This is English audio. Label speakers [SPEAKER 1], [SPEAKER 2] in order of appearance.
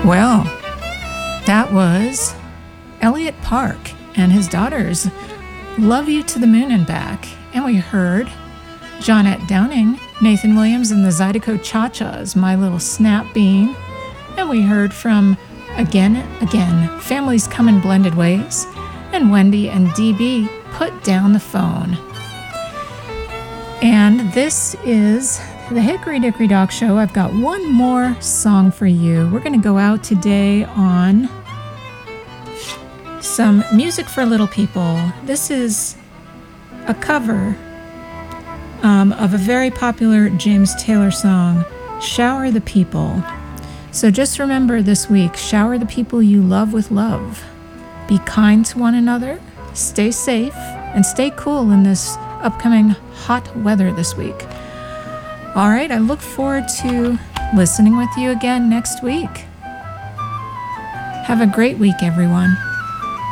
[SPEAKER 1] Well, that was Elliot Park and his daughters, Love You to the Moon and Back. And we heard Johnette Downing, Nathan Williams and the Zydeco Cha-Chas, My Little Snap Bean. And we heard from Again, Families Come in Blended Ways, and Wendy and DB, Put Down the Phone. And this is the Hickory Dickory Dock Show. I've got one more song for you. We're going to go out today on some music for little people. This is a cover of a very popular James Taylor song, Shower the People. So just remember this week, shower the people you love with love. Be kind to one another, stay safe, and stay cool in this upcoming hot weather this week. All right, I look forward to listening with you again next week. Have a great week, everyone.